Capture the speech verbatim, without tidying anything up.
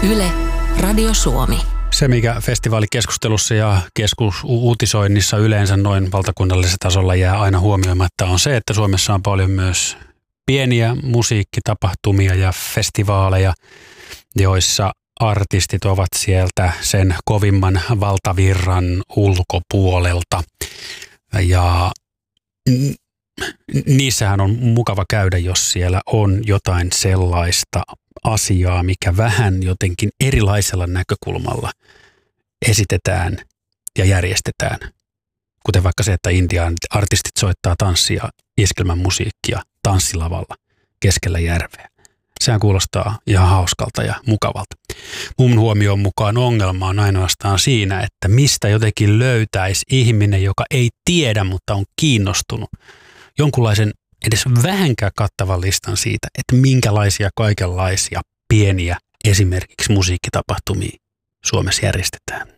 Yle, Radio Suomi. Se, mikä festivaalikeskustelussa ja keskusuutisoinnissa yleensä noin valtakunnallisella tasolla jää aina huomioimatta, on se, että Suomessa on paljon myös pieniä musiikkitapahtumia ja festivaaleja, joissa artistit ovat sieltä sen kovimman valtavirran ulkopuolelta. Ja niissähän on mukava käydä, jos siellä on jotain sellaista asiaa, mikä vähän jotenkin erilaisella näkökulmalla esitetään ja järjestetään. Kuten vaikka se, että Intian artistit soittaa tanssia, iskelmän musiikkia tanssilavalla keskellä järveä. Sehän kuulostaa ihan hauskalta ja mukavalta. Mun huomioon mukaan ongelma on ainoastaan siinä, että mistä jotenkin löytäisi ihminen, joka ei tiedä, mutta on kiinnostunut jonkunlaisen edes vähänkään kattavan listan siitä, että minkälaisia kaikenlaisia pieniä esimerkiksi musiikkitapahtumia Suomessa järjestetään.